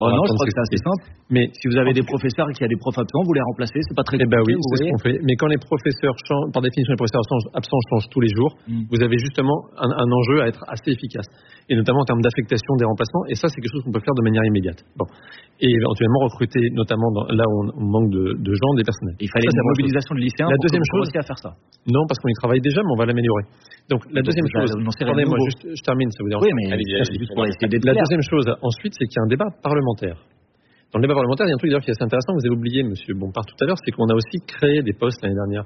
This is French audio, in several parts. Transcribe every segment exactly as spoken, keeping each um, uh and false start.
Oh non, je crois que c'est assez simple. Mais si vous avez des professeurs et qu'il y a des profs absents, vous les remplacez, c'est pas très compliqué. Eh ben oui, c'est ce qu'on fait. Mais quand les professeurs changent, par définition, les professeurs absents changent tous les jours, mm. vous avez justement un, un enjeu à être assez efficace. Et notamment en termes d'affectation des remplacements. Et ça, c'est quelque chose qu'on peut faire de manière immédiate. Bon. Et éventuellement recruter, notamment dans, là où on, on manque de, de gens, des personnels. Il fallait ça, une mobilisation de lycéens. La deuxième chose, à faire ça. Non, parce qu'on y travaille déjà, mais on va l'améliorer. Donc la deuxième Donc, chose, attendez-moi, juste, je termine, ça vous dérange. Oui, mais allez, allez, juste pour essayer d'être La clair. deuxième chose, ensuite, c'est qu'il y a un débat parlementaire. Dans le débat parlementaire, il y a un truc d'ailleurs qui est assez intéressant, que vous avez oublié, monsieur Bompard, tout à l'heure, c'est qu'on a aussi créé des postes l'année dernière.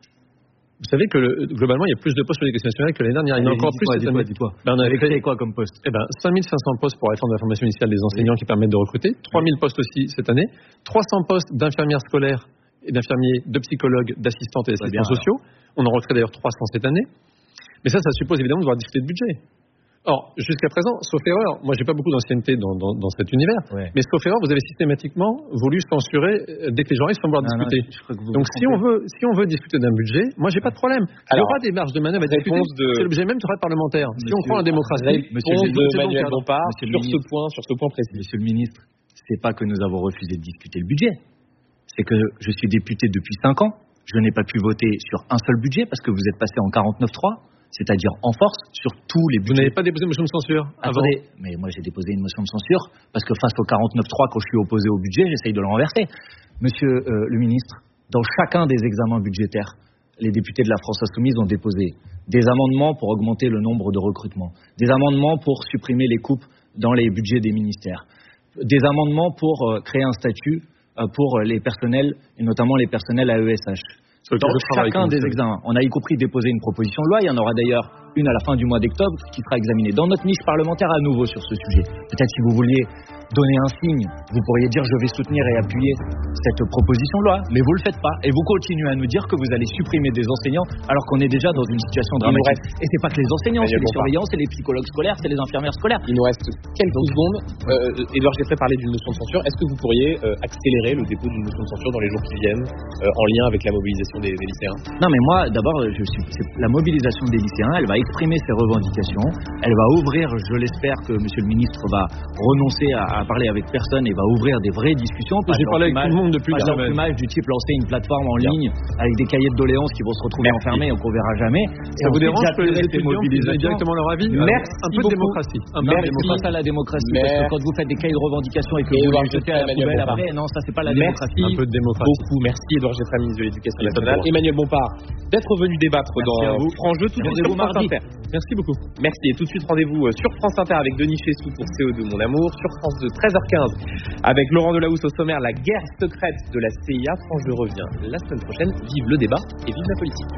Vous savez que le, globalement, il y a plus de postes pour l'éducation nationale que l'année dernière. Il y en a encore plus cette année. Dis-toi. Ben, on a créé quoi comme poste? Eh ben, cinq mille cinq cents postes pour la réforme de la formation initiale des enseignants oui. qui permettent de recruter. trois mille postes aussi cette année. trois cents postes d'infirmières scolaires et d'infirmiers, de psychologues, d'assistantes et d'assistants sociaux. On en recrée d'ailleurs trois cents cette année. Mais ça, ça suppose évidemment de devoir discuter de budget. Or, jusqu'à présent, sauf erreur, moi j'ai pas beaucoup d'ancienneté dans, dans, dans cet univers, ouais. mais sauf erreur, vous avez systématiquement voulu censurer dès que les journalistes vont vouloir non, discuter. Non, Donc si on veut, si on veut discuter d'un budget, moi j'ai pas de problème. Alors, il y aura des marges de manœuvre à discuter. De... C'est l'objet même du travail parlementaire. Monsieur, si on croit en la démocratie, Monsieur de Manuel Bompard, sur ce point, sur ce point précis. Monsieur le ministre, c'est pas que nous avons refusé de discuter le budget, c'est que je suis député depuis cinq ans, je n'ai pas pu voter sur un seul budget parce que vous êtes passé en quarante-neuf trois. C'est-à-dire en force sur tous les budgets. Vous n'avez pas déposé une motion de censure avant? Attendez, mais moi j'ai déposé une motion de censure parce que face au quarante-neuf trois, quand je suis opposé au budget, j'essaye de le renverser. Monsieur euh, le ministre, dans chacun des examens budgétaires, les députés de la France Insoumise ont déposé des amendements pour augmenter le nombre de recrutements, des amendements pour supprimer les coupes dans les budgets des ministères, des amendements pour euh, créer un statut euh, pour les personnels, et notamment les personnels A E S H. Dans chacun des examens, on a y compris déposé une proposition de loi. Il y en aura d'ailleurs une à la fin du mois d'octobre qui sera examinée dans notre niche parlementaire à nouveau sur ce sujet. Peut-être si vous vouliez donner un signe, vous pourriez dire je vais soutenir et appuyer cette proposition de loi, mais vous le faites pas et vous continuez à nous dire que vous allez supprimer des enseignants alors qu'on est déjà dans une situation dramatique. Reste... Et c'est pas que les enseignants, c'est les surveillants, c'est les psychologues scolaires, c'est les infirmières scolaires. Il nous reste quelques secondes. Euh, Édouard Geffray parlait d'une motion de censure. Est-ce que vous pourriez euh, accélérer le dépôt d'une motion de censure dans les jours qui viennent euh, en lien avec la mobilisation des, des lycéens? Non mais moi d'abord je suis c'est la mobilisation des lycéens, elle va exprimer ses revendications, elle va ouvrir, je l'espère que monsieur le ministre va renoncer à, à parler avec personne et va ouvrir des vraies discussions. J'ai parlé avec tout le monde depuis la semaine. Pas du type lancer une plateforme en Bien. ligne avec des cahiers de doléances qui vont se retrouver Merci. enfermés et qu'on verra jamais. Ça et vous dérange que les étudiants disent directement leur avis? Merci un peu de démocratie. Un peu de démocratie. Ça la démocratie Merci. Parce que quand vous faites des cahiers de revendication et que et vous les jetez à la poubelle après, non ça c'est pas la démocratie. Un peu de démocratie. Beaucoup. Merci Édouard Geffray, ministre de l'Éducation nationale. Emmanuel Bompard d'être venu débattre dans France Jeu tout de suite sur France Inter. Merci beaucoup. Merci et tout de suite rendez-vous sur France Inter avec Denis Chessou pour C O deux Mon Amour, sur France deux treize heures quinze avec Laurent Delahousse au sommaire, la guerre secrète de la C I A. France Jeu revient la semaine prochaine. Vive le débat et vive la politique.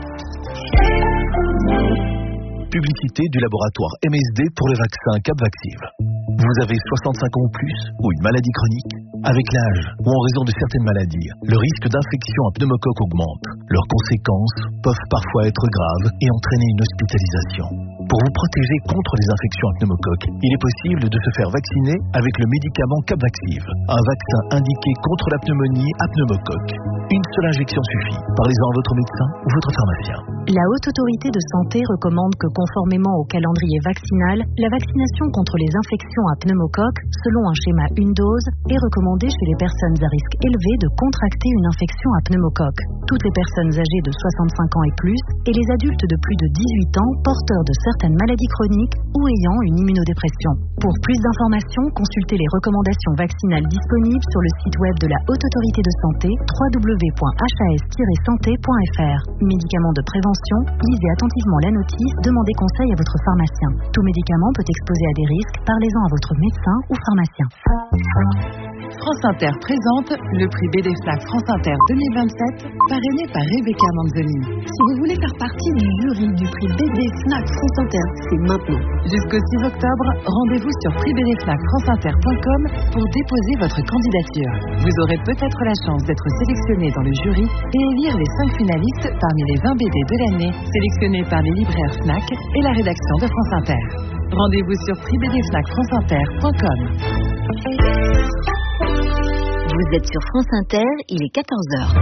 Publicité du laboratoire M S D pour le vaccin Capvaxive. Vous avez soixante-cinq ans ou plus ou une maladie chronique? Avec l'âge ou en raison de certaines maladies, le risque d'infection à pneumocoque augmente. Leurs conséquences peuvent parfois être graves et entraîner une hospitalisation. Pour vous protéger contre les infections à pneumocoque, il est possible de se faire vacciner avec le médicament Capvaxive, un vaccin indiqué contre la pneumonie à pneumocoque. Une seule injection suffit. Parlez-en à votre médecin ou votre pharmacien. La Haute Autorité de Santé recommande que, conformément au calendrier vaccinal, la vaccination contre les infections à pneumocoque, selon un schéma une dose, est recommandée chez les personnes à risque élevé de contracter une infection à pneumocoque. Toutes les personnes âgées de soixante-cinq ans et plus, et les adultes de plus de dix-huit ans porteurs de certaines maladies chroniques ou ayant une immunodépression. Pour plus d'informations, consultez les recommandations vaccinales disponibles sur le site web de la Haute Autorité de Santé, w w w point h a s tiret santé point f r. Médicaments de prévention, lisez attentivement la notice, demandez conseil à votre pharmacien. Tout médicament peut exposer à des risques, parlez-en à votre médecin ou pharmacien. France Inter présente le prix B D F L A C France Inter deux mille vingt-sept, parrainé par Rebecca Manzolini. Si vous voulez faire partie du jury du prix B D F L A C France Inter, c'est maintenant. Jusqu'au six octobre, rendez-vous sur prix b d f l a c france inter point com pour déposer votre candidature. Vous aurez peut-être la chance d'être sélectionné dans le jury et élire les cinq finalistes parmi les vingt B D de l'année, sélectionnés par les libraires Fnac et la rédaction de France Inter. Rendez-vous sur prix b d f l a c france inter point com. Vous êtes sur France Inter, il est quatorze heures.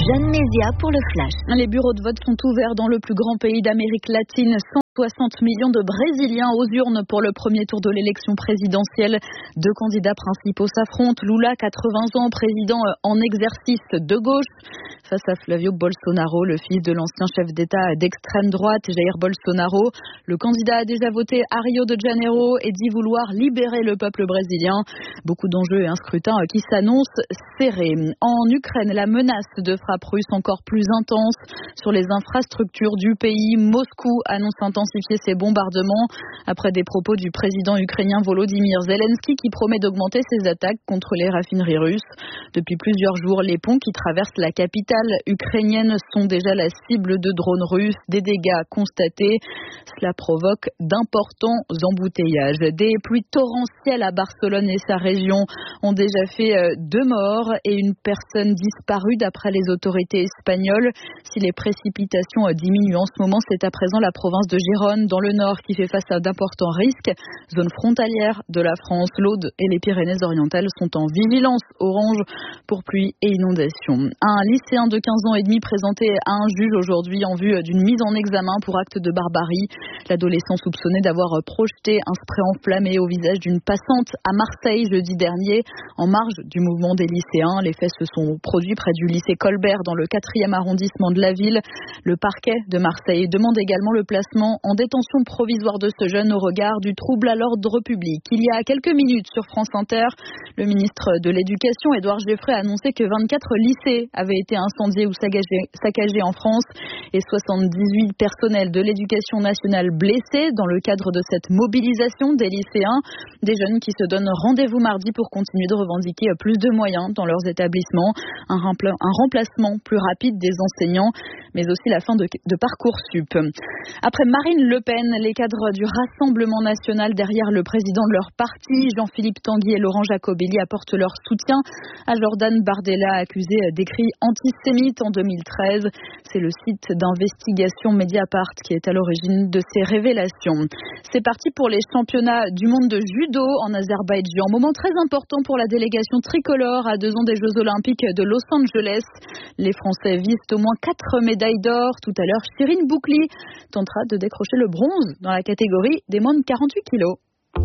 Jeanne Mézia pour le Flash. Les bureaux de vote sont ouverts dans le plus grand pays d'Amérique latine. cent soixante millions de Brésiliens aux urnes pour le premier tour de l'élection présidentielle. Deux candidats principaux s'affrontent. Lula, quatre-vingts ans, président en exercice de gauche, face à Flavio Bolsonaro, le fils de l'ancien chef d'État d'extrême droite, Jair Bolsonaro. Le candidat a déjà voté à Rio de Janeiro et dit vouloir libérer le peuple brésilien. Beaucoup d'enjeux et un scrutin qui s'annonce serré. En Ukraine, la menace de frappe russe encore plus intense sur les infrastructures du pays. Moscou annonce intensifier ses bombardements après des propos du président ukrainien Volodymyr Zelensky qui promet d'augmenter ses attaques contre les raffineries russes. Depuis plusieurs jours, les ponts qui traversent la capitale ukrainienne sont déjà la cible de drones russes. Des dégâts constatés. Cela provoque d'importants embouteillages. Des pluies torrentielles à Barcelone et sa région ont déjà fait deux morts et une personne disparue d'après les autorités espagnoles. Si les précipitations diminuent en ce moment, c'est à présent la province de Gérone, dans le nord, qui fait face à d'importants risques. Zone frontalière de la France, l'Aude et les Pyrénées-Orientales sont en vigilance orange pour pluie et inondations. Un lycéen de quinze ans et demi présenté à un juge aujourd'hui en vue d'une mise en examen pour acte de barbarie. L'adolescent soupçonné d'avoir projeté un spray enflammé au visage d'une passante à Marseille jeudi dernier, en marge du mouvement des lycéens. Les faits se sont produits près du lycée Colbert dans le quatrième arrondissement de la ville. Le parquet de Marseille demande également le placement en détention provisoire de ce jeune au regard du trouble à l'ordre public. Il y a quelques minutes sur France Inter, le ministre de l'Éducation, Édouard Geoffrey, a annoncé que vingt-quatre lycées avaient été incendiés ou saccagés, saccagés en France et soixante-dix-huit personnels de l'Éducation nationale blessés dans le cadre de cette mobilisation des lycéens. Des jeunes qui se donnent rendez-vous mardi pour continuer de revendiquer plus de moyens dans leurs établissements, un, rempla- un remplacement plus rapide des enseignants, mais aussi la fin de, de Parcoursup. Après Marine Le Pen, les cadres du Rassemblement national derrière le président de leur parti, Jean-Philippe Tanguy et Laurent Jacobelli, apportent leur soutien à Jordan Bardella, accusé d'écrits antisémites en deux mille treize. C'est le site d'investigation Mediapart qui est à l'origine de ces révélations. C'est parti pour les championnats du monde de judo en Azerbaïdjan. Moment très important pour la délégation tricolore à deux ans des Jeux Olympiques de Los Angeles. Les Français visent au moins quatre médailles d'or. Tout à l'heure, Chirine Boucli tentera de décrocher le bronze dans la catégorie des moins de quarante-huit kilos.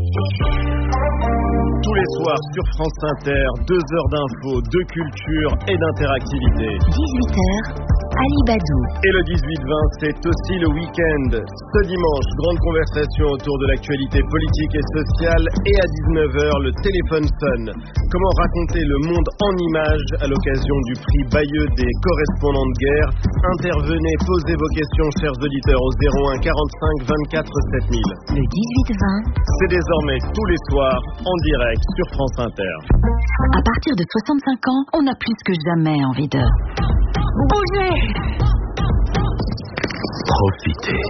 Tous les soirs sur France Inter, deux heures d'infos, de culture et d'interactivité. dix-huit heures, Ali Badou. Et le dix-huit vingt, c'est aussi le week-end. Ce dimanche, grande conversation autour de l'actualité politique et sociale. Et à dix-neuf heures, le téléphone sonne. Comment raconter le monde en images à l'occasion du prix Bayeux des correspondants de guerre? Intervenez, posez vos questions, chers auditeurs, au zéro un quarante-cinq vingt-quatre sept mille. Le dix-huit vingt. C'est désormais tous les soirs en direct sur France Inter. À partir de soixante-cinq ans, on a plus que jamais envie de bouger. Profitez.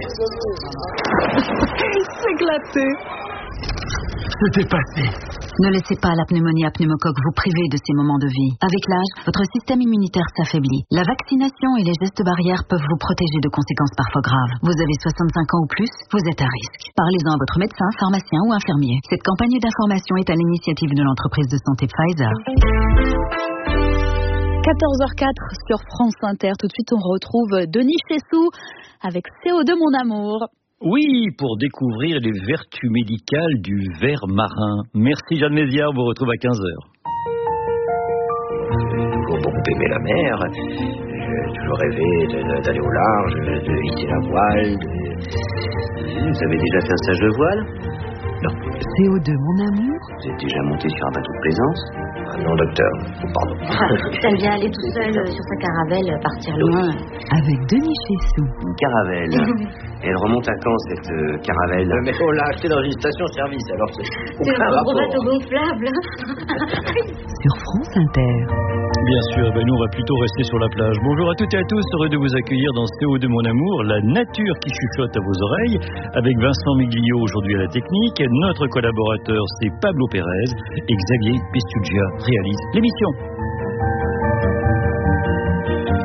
S'éclater. C'était passé. Ne laissez pas la pneumonie à pneumocoque vous priver de ces moments de vie. Avec l'âge, votre système immunitaire s'affaiblit. La vaccination et les gestes barrières peuvent vous protéger de conséquences parfois graves. Vous avez soixante-cinq ans ou plus, vous êtes à risque. Parlez-en à votre médecin, pharmacien ou infirmier. Cette campagne d'information est à l'initiative de l'entreprise de santé Pfizer. quatorze heures quatre sur France Inter. Tout de suite, on retrouve Denis Chessou avec C O deux Mon Amour. Oui, pour découvrir les vertus médicales du ver marin. Merci Jeanne Mézia, on vous retrouve à quinze heures. J'ai toujours beaucoup aimé la mer. J'ai toujours rêvé de, d'aller au large, de hisser la voile. De... Vous avez déjà fait un stage de voile? Non. C O deux Mon Amour. Vous êtes déjà monté sur un bateau de plaisance? Ah non, docteur. Oh, pardon. T'aimes bien aller tout seul sur sa caravelle, partir loin. Avec Denis Chessou. Une caravelle. Elle remonte à quand, cette euh, caravelle? euh, Mais on l'a achetée dans une station-service, alors c'est... C'est un gros bateau gonflable. Sur France Inter. Bien sûr, ben nous on va plutôt rester sur la plage. Bonjour à toutes et à tous, heureux de vous accueillir dans C O deux Mon Amour, la nature qui chuchote à vos oreilles, avec Vincent Miglio aujourd'hui à la technique. Notre collaborateur c'est Pablo Pérez et Xavier Pistugia réalise l'émission. Et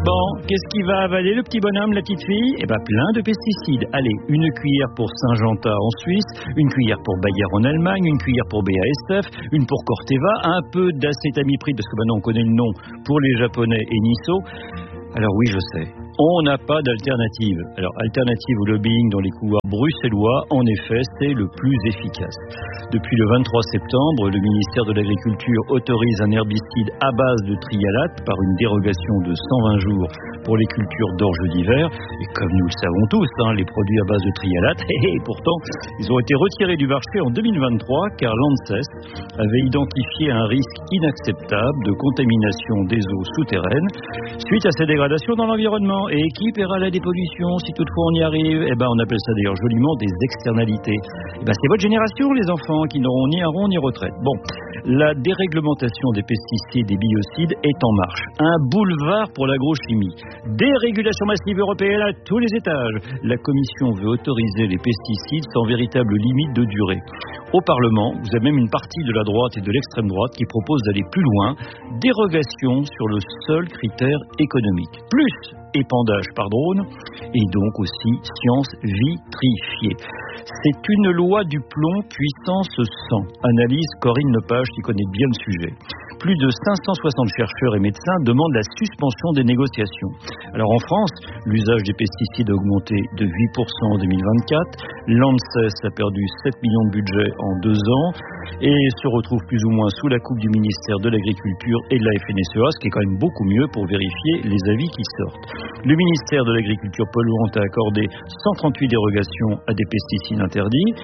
bon, qu'est-ce qu'il va avaler, le petit bonhomme, la petite fille? Eh ben, plein de pesticides. Allez, une cuillère pour Syngenta en Suisse, une cuillère pour Bayer en Allemagne, une cuillère pour B A S F, une pour Corteva, un peu d'acétamipride, parce que maintenant on connaît le nom, pour les Japonais, et Nisso. Alors oui, je sais, on n'a pas d'alternative. Alors, alternative au lobbying dans les couloirs bruxellois, en effet, c'est le plus efficace. Depuis le vingt-trois septembre, le ministère de l'Agriculture autorise un herbicide à base de trialate par une dérogation de cent vingt jours pour les cultures d'orge d'hiver. Et comme nous le savons tous, hein, les produits à base de trialate, et pourtant, ils ont été retirés du marché en deux mille vingt-trois car l'ANSES avait identifié un risque inacceptable de contamination des eaux souterraines suite à ces dégradations dans l'environnement. Et qui paiera la dépollution si toutefois on y arrive? Eh ben, on appelle ça d'ailleurs joliment des externalités. Eh ben, c'est votre génération, les enfants, qui n'auront ni un rond ni retraite. Bon, la déréglementation des pesticides et biocides est en marche. Un boulevard pour l'agrochimie. Dérégulation massive européenne à tous les étages. La Commission veut autoriser les pesticides sans véritable limite de durée. Au Parlement, vous avez même une partie de la droite et de l'extrême droite qui propose d'aller plus loin. Dérogation sur le seul critère économique. Plus épandage par drone et donc aussi science vitrifiée. C'est une loi du plomb puissance cent. Analyse Corinne Lepage qui connaît bien le sujet. Plus de cinq cent soixante chercheurs et médecins demandent la suspension des négociations. Alors en France, l'usage des pesticides a augmenté de huit pour cent en deux mille vingt-quatre. L'ANSES a perdu sept millions de budget en deux ans et se retrouve plus ou moins sous la coupe du ministère de l'Agriculture et de la F N S E A, ce qui est quand même beaucoup mieux pour vérifier les avis qui sortent. Le ministère de l'Agriculture polluante a accordé cent trente-huit dérogations à des pesticides interdits.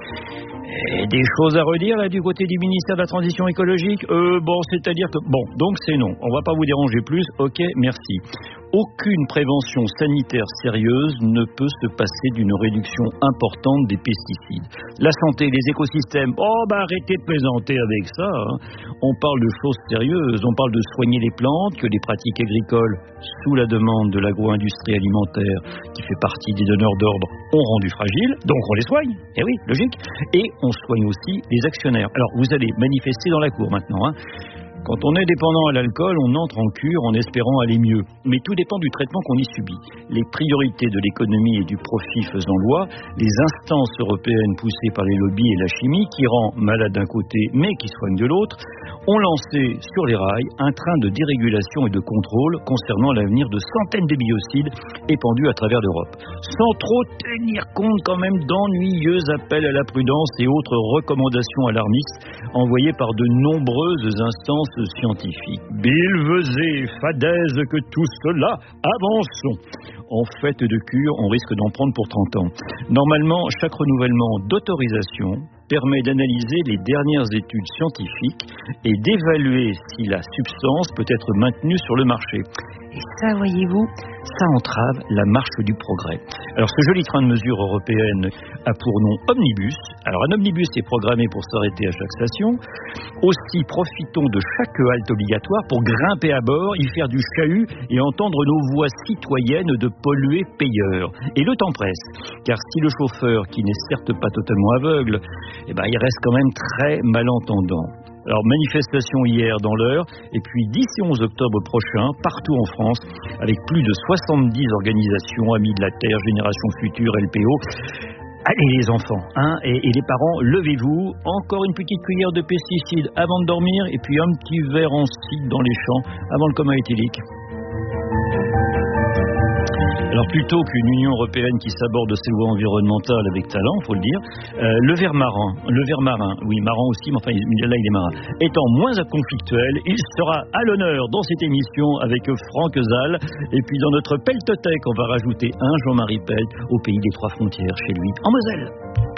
Et des choses à redire là du côté du ministère de la Transition écologique euh, Bon, c'est-à-dire que... Bon, donc c'est non. On va pas vous déranger plus. Ok, merci. Aucune prévention sanitaire sérieuse ne peut se passer d'une réduction importante des pesticides. La santé, les écosystèmes, oh bah arrêtez de plaisanter avec ça. Hein. On parle de choses sérieuses, on parle de soigner les plantes, que les pratiques agricoles, sous la demande de l'agro-industrie alimentaire, qui fait partie des donneurs d'ordre, ont rendu fragiles, donc on les soigne. Eh oui, logique. Et on soigne aussi les actionnaires. Alors vous allez manifester dans la cour maintenant, hein. Quand on est dépendant à l'alcool, on entre en cure en espérant aller mieux. Mais tout dépend du traitement qu'on y subit. Les priorités de l'économie et du profit faisant loi, les instances européennes poussées par les lobbies et la chimie, qui rend malade d'un côté mais qui soigne de l'autre, ont lancé sur les rails un train de dérégulation et de contrôle concernant l'avenir de centaines de biocides épandus à travers l'Europe. Sans trop tenir compte quand même d'ennuyeux appels à la prudence et autres recommandations alarmistes envoyées par de nombreuses instances scientifiques. Bilvesé, fadaise que tout cela, avançons. En fait de cure, on risque d'en prendre pour trente ans. Normalement, chaque renouvellement d'autorisation permet d'analyser les dernières études scientifiques et d'évaluer si la substance peut être maintenue sur le marché. Et ça, voyez-vous, ça entrave la marche du progrès. Alors, ce joli train de mesures européenne a pour nom Omnibus. Alors, un omnibus est programmé pour s'arrêter à chaque station. Aussi, profitons de chaque halte obligatoire pour grimper à bord, y faire du chahut et entendre nos voix citoyennes de polluer-payeurs. Et le temps presse, car si le chauffeur, qui n'est certes pas totalement aveugle, eh ben, il reste quand même très malentendant. Alors, manifestation hier dans l'heure, et puis dix et onze octobre prochain, partout en France, avec plus de soixante-dix organisations, Amis de la Terre, Génération Future, L P O. Allez les enfants, hein, et, et les parents, levez-vous, encore une petite cuillère de pesticides avant de dormir, et puis un petit verre en cide dans les champs, avant le coma éthylique. Alors plutôt qu'une Union européenne qui s'aborde de ses lois environnementales avec talent, faut le dire, euh, le ver marin, le ver marin, oui marin aussi, mais enfin là il est marin, étant moins conflictuel, il sera à l'honneur dans cette émission avec Franck Zal, et puis dans notre Peltothèque, on va rajouter un Jean-Marie Pelt au pays des trois frontières, chez lui, en Moselle.